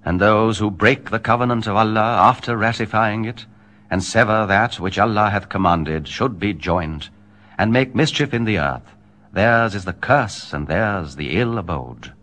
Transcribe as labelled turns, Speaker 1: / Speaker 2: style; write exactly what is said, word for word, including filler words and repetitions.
Speaker 1: And those who break the covenant of Allah after ratifying it, and sever that which Allah hath commanded, should be joined, and make mischief in the earth. Theirs is the curse, and theirs the ill abode.